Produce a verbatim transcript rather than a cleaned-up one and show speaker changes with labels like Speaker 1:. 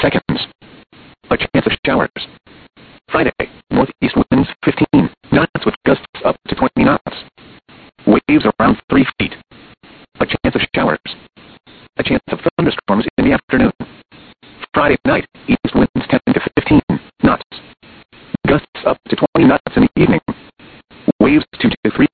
Speaker 1: seconds. A chance of showers. Friday, northeast winds fifteen knots with gusts up to twenty knots. Waves around three feet. A chance of showers. A chance of thunderstorms in the afternoon. Friday night, east winds ten to fifteen knots. Gusts up to twenty knots in the evening. Waves two to three